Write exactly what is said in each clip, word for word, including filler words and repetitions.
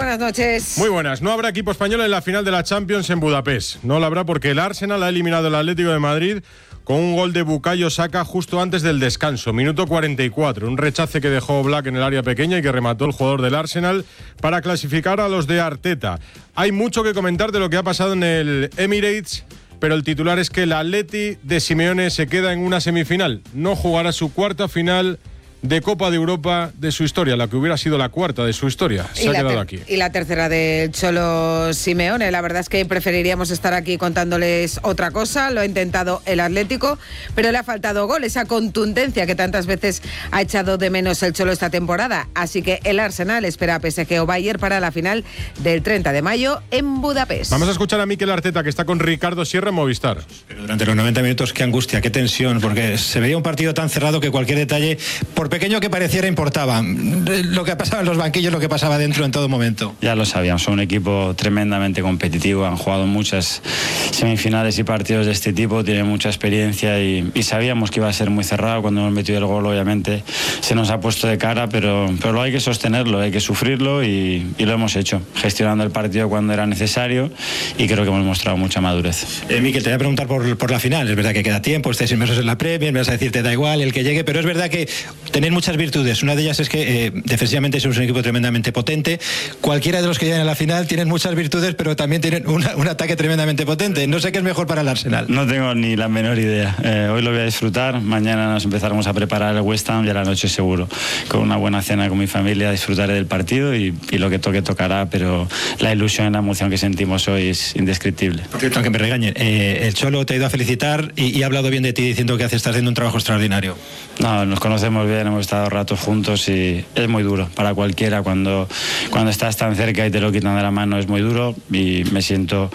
buenas noches. Muy buenas. No habrá equipo español en la final de la Champions en Budapest. No lo habrá porque el Arsenal ha eliminado al Atlético de Madrid con un gol de Bukayo Saka justo antes del descanso, minuto cuarenta y cuatro. Un rechace que dejó Black en el área pequeña y que remató el jugador del Arsenal para clasificar a los de Arteta. Hay mucho que comentar de lo que ha pasado en el Emirates, pero el titular es que el Atleti de Simeone se queda en una semifinal. No jugará su cuarta final de Copa de Europa de su historia, la que hubiera sido la cuarta de su historia. Se ha quedado aquí. Y la tercera del Cholo Simeone. La verdad es que preferiríamos estar aquí contándoles otra cosa. Lo ha intentado el Atlético, pero le ha faltado gol, esa contundencia que tantas veces ha echado de menos el Cholo esta temporada. Así que el Arsenal espera a P S G o Bayern para la final del treinta de mayo en Budapest. Vamos a escuchar a Mikel Arteta, que está con Ricardo Sierra en Movistar. Pero durante los noventa minutos, qué angustia, qué tensión, porque se veía un partido tan cerrado que cualquier detalle, por pequeño que pareciera, importaba. Lo que pasaba en los banquillos, lo que pasaba dentro en todo momento. Ya lo sabíamos, son un equipo tremendamente competitivo, han jugado muchas semifinales y partidos de este tipo, tienen mucha experiencia y, y sabíamos que iba a ser muy cerrado. Cuando hemos metido el gol, obviamente se nos ha puesto de cara, pero, pero lo hay que sostenerlo, hay que sufrirlo y, y lo hemos hecho, gestionando el partido cuando era necesario, y creo que hemos mostrado mucha madurez. Eh, Mikel, te voy a preguntar por, por la final. Es verdad que queda tiempo, estáis inmersos en la Premier, me vas a decir te da igual el que llegue, pero es verdad que tenéis muchas virtudes. Una de ellas es que eh, defensivamente somos un equipo tremendamente potente. Cualquiera de los que llegan a la final tienen muchas virtudes, pero también tienen una, un ataque tremendamente potente. No sé qué es mejor para el Arsenal. No tengo ni la menor idea. Eh, hoy lo voy a disfrutar. Mañana nos empezaremos a preparar el West Ham y a la noche seguro, con una buena cena con mi familia, disfrutaré del partido y, y lo que toque tocará, pero la ilusión y la emoción que sentimos hoy es indescriptible. Por cierto, aunque me regañen, eh, el Cholo te ha ido a felicitar y, y ha hablado bien de ti, diciendo que haces, estás haciendo un trabajo extraordinario. No, nos conocemos bien, hemos estado ratos juntos y es muy duro para cualquiera cuando, cuando estás tan cerca y te lo quitan de la mano. Es muy duro y me siento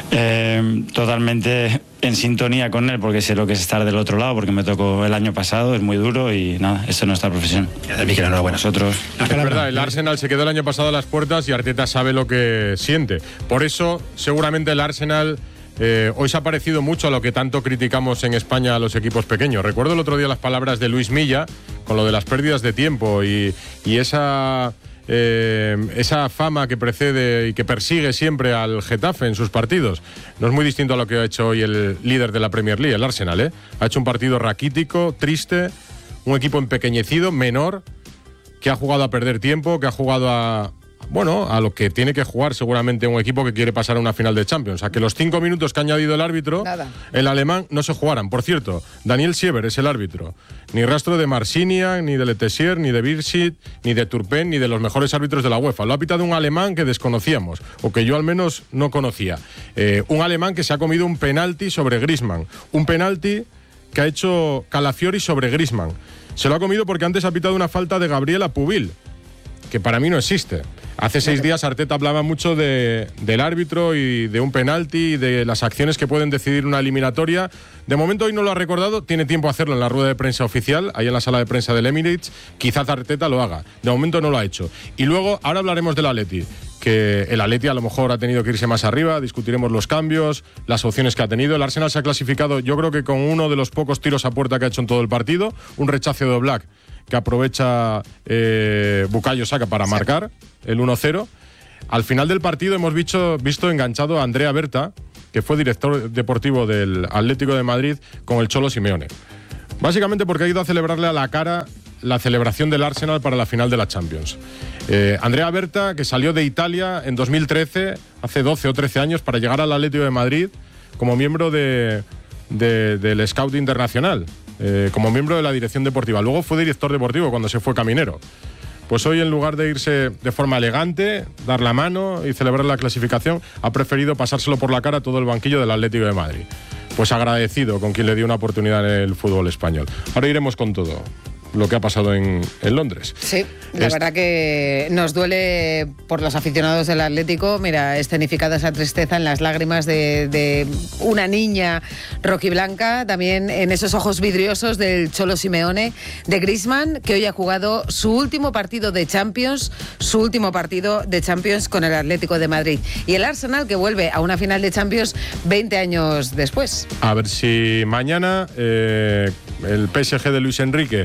eh, totalmente en sintonía con él, porque sé lo que es estar del otro lado, porque me tocó el año pasado, es muy duro y nada, esto es nuestra profesión. Mikel, enhorabuena. Nosotros. Es verdad, el Arsenal se quedó el año pasado a las puertas y Arteta sabe lo que siente. Por eso, seguramente el Arsenal Eh, hoy se ha parecido mucho a lo que tanto criticamos en España a los equipos pequeños. Recuerdo el otro día las palabras de Luis Milla con lo de las pérdidas de tiempo y, y esa, eh, esa fama que precede y que persigue siempre al Getafe en sus partidos. No es muy distinto a lo que ha hecho hoy el líder de la Premier League, el Arsenal, ¿eh? Ha hecho un partido raquítico, triste, un equipo empequeñecido, menor, que ha jugado a perder tiempo, que ha jugado a... Bueno, a lo que tiene que jugar seguramente un equipo que quiere pasar a una final de Champions. A que los cinco minutos que ha añadido el árbitro, Nada. el alemán, no se jugaran. Por cierto, Daniel Siever es el árbitro. Ni rastro de Marciniak, ni de Letessier, ni de Birsit, ni de Turpin, ni de los mejores árbitros de la UEFA. Lo ha pitado un alemán que desconocíamos, o que yo al menos no conocía. Eh, un alemán que se ha comido un penalti sobre Griezmann. Un penalti que ha hecho Calafiori sobre Griezmann. Se lo ha comido porque antes ha pitado una falta de Gabriela Pubil, que para mí no existe. Hace seis días Arteta hablaba mucho de, del árbitro y de un penalti y de las acciones que pueden decidir una eliminatoria. De momento hoy no lo ha recordado, tiene tiempo a hacerlo en la rueda de prensa oficial, ahí en la sala de prensa del Emirates. Quizás Arteta lo haga, de momento no lo ha hecho. Y luego, ahora hablaremos del Atleti, que el Atleti a lo mejor ha tenido que irse más arriba, discutiremos los cambios, las opciones que ha tenido. El Arsenal se ha clasificado, yo creo que con uno de los pocos tiros a puerta que ha hecho en todo el partido, un rechace de Oblak que aprovecha eh, Bukayo Saka para marcar el uno cero. Al final del partido hemos visto, visto enganchado a Andrea Berta, que fue director deportivo del Atlético de Madrid, con el Cholo Simeone. Básicamente porque ha ido a celebrarle a la cara la celebración del Arsenal para la final de la Champions. Eh, Andrea Berta, que salió de Italia en dos mil trece, hace doce o trece años, para llegar al Atlético de Madrid como miembro de, de, del Scout Internacional. Eh, como miembro de la dirección deportiva. Luego fue director deportivo cuando se fue caminero. Pues hoy, en lugar de irse de forma elegante, dar la mano y celebrar la clasificación, ha preferido pasárselo por la cara a todo el banquillo del Atlético de Madrid. Pues agradecido con quien le dio una oportunidad en el fútbol español. Ahora iremos con todo lo que ha pasado en, en Londres. Sí, la es... verdad que nos duele por los aficionados del Atlético. Mira, escenificada esa tristeza en las lágrimas de, de una niña rojiblanca, también en esos ojos vidriosos del Cholo Simeone, de Griezmann, que hoy ha jugado su último partido de Champions, su último partido de Champions con el Atlético de Madrid. Y el Arsenal, que vuelve a una final de Champions veinte años después. A ver si mañana eh, el P S G de Luis Enrique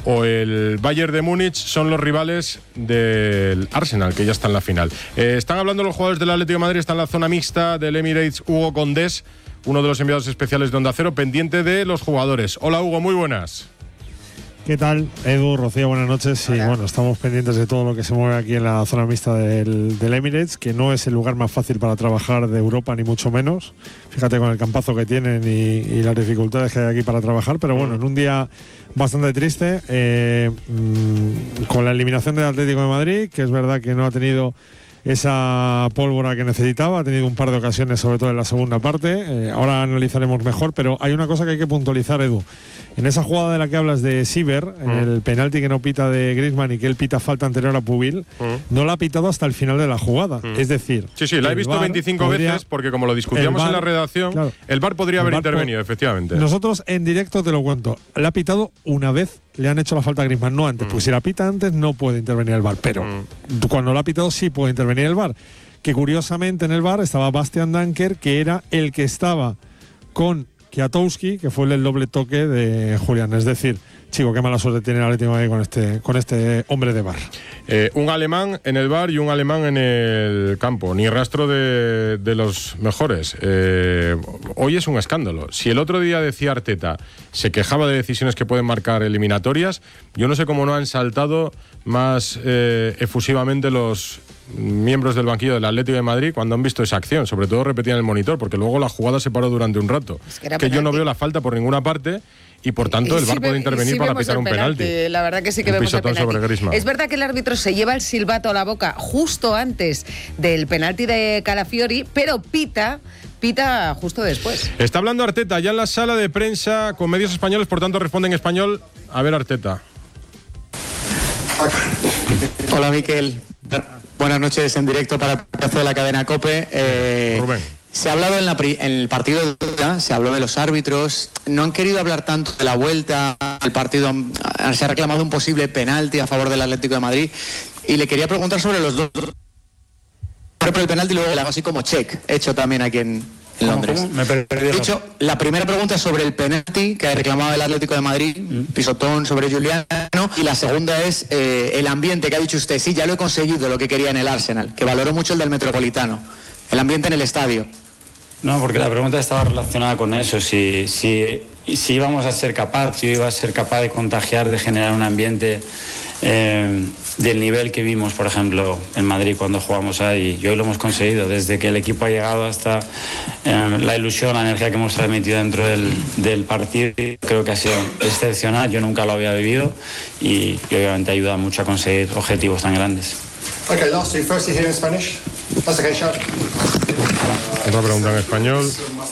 o el Bayern de Múnich son los rivales del Arsenal, que ya está en la final. Eh, están hablando los jugadores del Atlético de Madrid, está en la zona mixta del Emirates Hugo Condés, uno de los enviados especiales de Onda Cero, pendiente de los jugadores. Hola Hugo, muy buenas. ¿Qué tal, Edu, Rocío? Buenas noches. Y bueno, estamos pendientes de todo lo que se mueve aquí en la zona mixta del, del Emirates, que no es el lugar más fácil para trabajar de Europa, ni mucho menos. Fíjate con el campazo que tienen y, y las dificultades que hay aquí para trabajar. Pero bueno, en un día bastante triste, eh, mmm, con la eliminación del Atlético de Madrid, que es verdad que no ha tenido esa pólvora que necesitaba, ha tenido un par de ocasiones, sobre todo en la segunda parte. Eh, ahora analizaremos mejor, pero hay una cosa que hay que puntualizar, Edu. En esa jugada de la que hablas de Siever, mm. en el penalti que no pita de Griezmann y que él pita falta anterior a Pubil, mm. no la ha pitado hasta el final de la jugada. Mm. Es decir, sí, sí, la he visto veinticinco podría, veces, porque como lo discutíamos V A R, en la redacción, claro, el V A R podría haber V A R intervenido, por, efectivamente. Nosotros en directo te lo cuento. La ha pitado una vez, le han hecho la falta a Griezmann, no antes. Mm. Pues si la pita antes, no puede intervenir el V A R. Pero mm. cuando la ha pitado, sí puede intervenir el V A R. Que curiosamente en el V A R estaba Bastian Danker, que era el que estaba con Kwiatkowski, que fue el doble toque de Julián. Es decir, chico, qué mala suerte tiene el Atlético de Madrid con este, con este hombre de V A R. Eh, un alemán en el V A R y un alemán en el campo. Ni rastro de, de los mejores. Eh, hoy es un escándalo. Si el otro día decía Arteta, se quejaba de decisiones que pueden marcar eliminatorias, yo no sé cómo no han saltado más eh, efusivamente los miembros del banquillo del Atlético de Madrid cuando han visto esa acción. Sobre todo repetían el monitor, porque luego la jugada se paró durante un rato. Es que, que yo no veo la falta por ninguna parte. Y por tanto el V A R puede intervenir sí para pitar un penalti. penalti. La verdad que sí que un vemos el penalti. Sobre Griezmann. Es verdad que el árbitro se lleva el silbato a la boca justo antes del penalti de Calafiori, pero pita, pita justo después. Está hablando Arteta ya en la sala de prensa con medios españoles, por tanto responde en español. A ver, Arteta. Hola, Miquel. Buenas noches en directo para el plazo de la cadena COPE. Eh, Rubén. Se ha hablado en, la, en el partido de vuelta, se habló de los árbitros, no han querido hablar tanto de la vuelta al partido, se ha reclamado un posible penalti a favor del Atlético de Madrid y le quería preguntar sobre los dos, por el penalti y luego le hago así como check, hecho también aquí en, en Londres. ¿Cómo? Me perdí. De hecho, la primera pregunta es sobre el penalti que reclamaba el Atlético de Madrid, mm. pisotón sobre Juliano, y la segunda es eh, el ambiente que ha dicho usted, sí, ya lo he conseguido lo que quería en el Arsenal, que valoró mucho el del Metropolitano, el ambiente en el estadio. No, porque la pregunta estaba relacionada con eso, si, si, si íbamos a ser capaz, si iba a ser capaz de contagiar, de generar un ambiente eh, del nivel que vimos, por ejemplo, en Madrid cuando jugamos ahí, y hoy lo hemos conseguido, desde que el equipo ha llegado hasta eh, la ilusión, la energía que hemos transmitido dentro del, del partido, creo que ha sido excepcional, yo nunca lo había vivido y, y obviamente ayuda mucho a conseguir objetivos tan grandes. Okay, last two. Firstly here in Spanish. That's okay, Shad. Otra pregunta en español.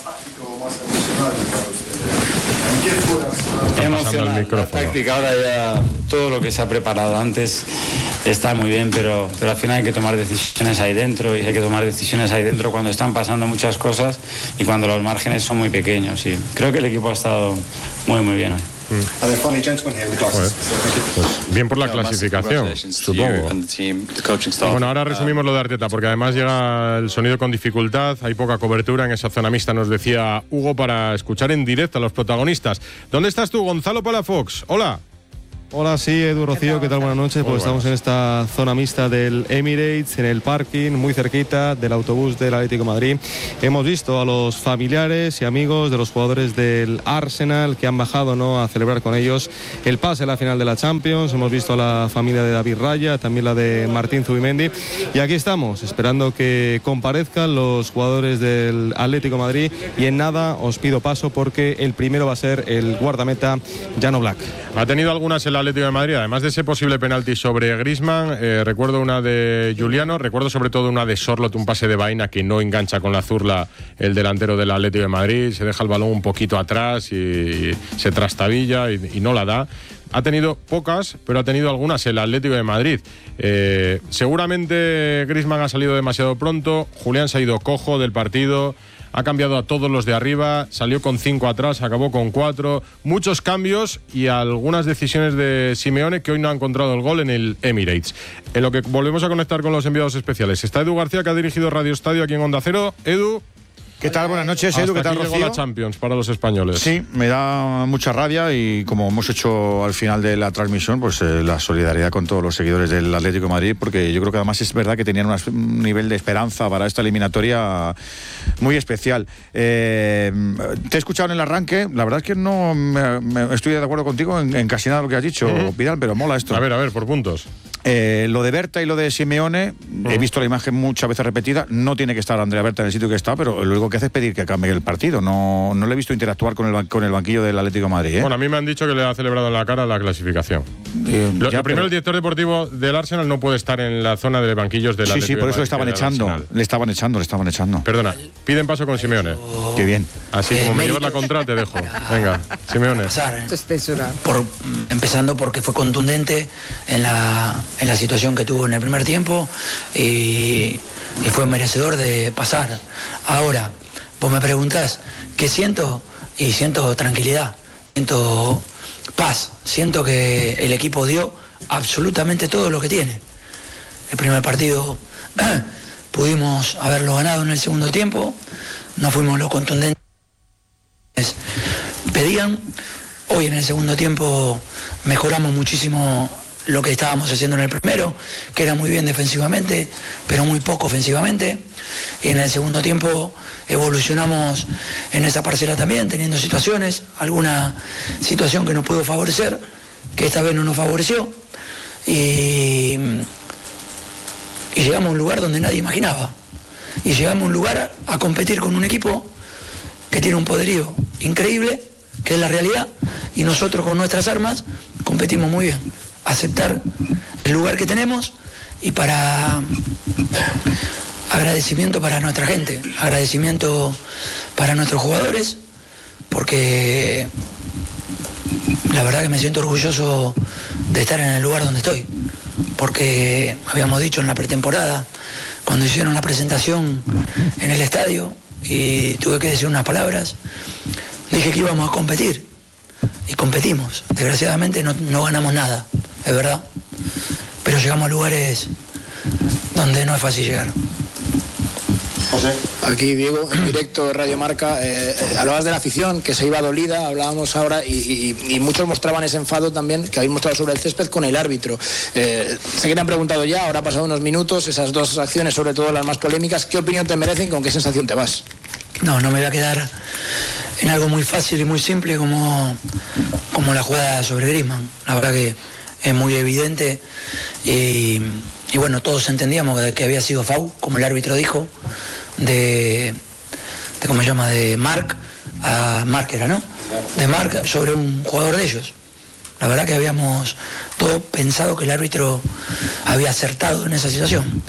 Emocional, la táctica, ahora ya todo lo que se ha preparado antes está muy bien, pero, pero al final hay que tomar decisiones ahí dentro y hay que tomar decisiones ahí dentro cuando están pasando muchas cosas y cuando los márgenes son muy pequeños. Y creo que el equipo ha estado muy muy bien hoy. Pues, bien por la clasificación, supongo. Bueno, ahora resumimos lo de Arteta, porque además llega el sonido con dificultad, hay poca cobertura en esa zona mixta, nos decía Hugo, para escuchar en directo a los protagonistas. ¿Dónde estás tú, Gonzalo Palafox? Hola. Hola, sí, Edu, Rocío, ¿qué tal? Buenas noches. Pues estamos en esta zona mixta del Emirates, en el parking, muy cerquita del autobús del Atlético de Madrid. Hemos visto a los familiares y amigos de los jugadores del Arsenal que han bajado, ¿no?, a celebrar con ellos el pase a la final de la Champions. Hemos visto a la familia de David Raya, también la de Martín Zubimendi. Y aquí estamos, esperando que comparezcan los jugadores del Atlético de Madrid. Y en nada os pido paso porque el primero va a ser el guardameta Jan Oblak. Ha tenido algunas en la Atlético de Madrid, además de ese posible penalti sobre Griezmann, eh, recuerdo una de Juliano, recuerdo sobre todo una de Sorloth, un pase de vaina que no engancha con la zurla el delantero del Atlético de Madrid, se deja el balón un poquito atrás y, y se trastabilla y, y no la da. Ha tenido pocas, pero ha tenido algunas el Atlético de Madrid. Eh, seguramente Griezmann ha salido demasiado pronto, Julián se ha ido cojo del partido, ha cambiado a todos los de arriba, salió con cinco atrás, acabó con cuatro, muchos cambios y algunas decisiones de Simeone que hoy no ha encontrado el gol en el Emirates. En lo que volvemos a conectar con los enviados especiales, está Edu García, que ha dirigido Radio Estadio aquí en Onda Cero. Edu. ¿Qué tal? Buenas noches, Edu. ¿Qué tal, Rocío? Rocío? La Champions para los españoles. Sí, me da mucha rabia y como hemos hecho al final de la transmisión, pues eh, la solidaridad con todos los seguidores del Atlético de Madrid, porque yo creo que además es verdad que tenían una, un nivel de esperanza para esta eliminatoria muy especial. Eh, te he escuchado en el arranque, la verdad es que no me, me estoy de acuerdo contigo en, en casi nada de lo que has dicho, uh-huh. Vidal, pero mola esto. A ver, a ver, por puntos. Eh, lo de Berta y lo de Simeone, uh-huh. he visto la imagen muchas veces repetida, no tiene que estar Andrea Berta en el sitio que está, pero lo único que hace es pedir que cambie el partido. No, no le he visto interactuar con el, con el banquillo del Atlético de Madrid. ¿eh? Bueno, a mí me han dicho que le ha celebrado en la cara la clasificación. Eh, lo, ya, lo primero, pero... el director deportivo del Arsenal no puede estar en la zona de banquillos del sí, Atlético. Sí, sí, por eso le estaban echando. Arsenal. Le estaban echando, le estaban echando. Perdona, piden paso con Simeone. Oh. Qué bien. Así como eh, me llevas la contra, te dejo. Venga, Simeone. Por, empezando porque fue contundente en la, en la situación que tuvo en el primer tiempo y, y fue merecedor de pasar. Ahora, vos me preguntás, ¿qué siento? Y siento tranquilidad, siento paz, siento que el equipo dio absolutamente todo lo que tiene. El primer partido pudimos haberlo ganado en el segundo tiempo, no fuimos lo contundentes pedían. Hoy en el segundo tiempo mejoramos muchísimo lo que estábamos haciendo en el primero, que era muy bien defensivamente, pero muy poco ofensivamente. Y en el segundo tiempo evolucionamos en esa parcela también, teniendo situaciones, alguna situación que nos pudo favorecer, que esta vez no nos favoreció. Y, y llegamos a un lugar donde nadie imaginaba. Y llegamos a un lugar a, a competir con un equipo que tiene un poderío increíble, que es la realidad, y nosotros con nuestras armas competimos muy bien. Aceptar el lugar que tenemos y para agradecimiento para nuestra gente, agradecimiento para nuestros jugadores, porque la verdad que me siento orgulloso de estar en el lugar donde estoy, porque habíamos dicho en la pretemporada, cuando hicieron la presentación en el estadio y tuve que decir unas palabras, dije que íbamos a competir y competimos. Desgraciadamente no, no ganamos nada, es verdad, pero llegamos a lugares donde no es fácil llegar. José. Aquí Diego, en directo de Radio Marca, eh, hablabas de la afición que se iba dolida, hablábamos ahora y, y, y muchos mostraban ese enfado también que habéis mostrado sobre el césped con el árbitro. Eh, sé que te han preguntado ya, ahora han pasado unos minutos, esas dos acciones, sobre todo las más polémicas, ¿qué opinión te merecen y con qué sensación te vas? No, no me voy a quedar en algo muy fácil y muy simple como, como la jugada sobre Griezmann. La verdad que es muy evidente y, y bueno, todos entendíamos que, que había sido foul, como el árbitro dijo, de, de ¿cómo se llama? De Marc a Marc era, ¿no? De Marc sobre un jugador de ellos. La verdad que habíamos todos pensado que el árbitro había acertado en esa situación.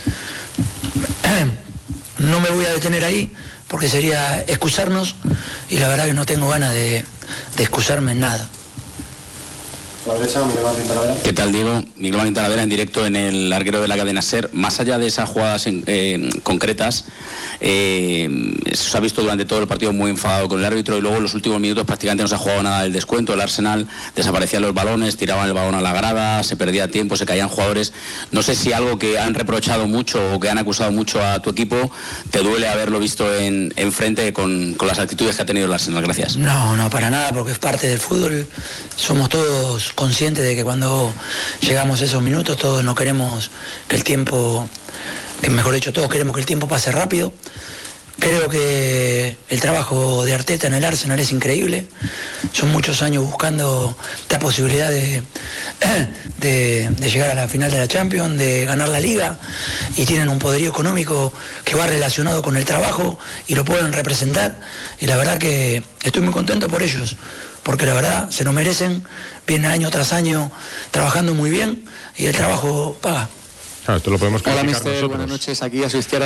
No me voy a detener ahí porque sería excusarnos y la verdad que no tengo ganas de, de excusarme en nada. La derecha, Miguel Martín Talavera. ¿Qué tal, Diego? Miguel Martín Talavera en directo en el larguero de la cadena SER. Más allá de esas jugadas en, eh, concretas, eh, se ha visto durante todo el partido muy enfadado con el árbitro y luego en los últimos minutos prácticamente no se ha jugado nada del descuento. El Arsenal desaparecían los balones, tiraban el balón a la grada, se perdía tiempo, se caían jugadores. No sé si algo que han reprochado mucho o que han acusado mucho a tu equipo te duele haberlo visto en, en frente con, con las actitudes que ha tenido el Arsenal. Gracias. No, no, para nada, porque es parte del fútbol. Somos todos conscientes de que cuando llegamos a esos minutos todos no queremos que el tiempo, que mejor dicho todos queremos que el tiempo pase rápido. Creo que el trabajo de Arteta en el Arsenal es increíble. Son muchos años buscando la posibilidad de, de, de llegar a la final de la Champions, de ganar la Liga, y tienen un poderío económico que va relacionado con el trabajo y lo pueden representar. Y la verdad que estoy muy contento por ellos, porque la verdad se lo merecen, vienen año tras año trabajando muy bien y el trabajo paga. Claro, esto lo podemos Hola, criticar mister, nosotros. buenas noches, aquí a su izquierda.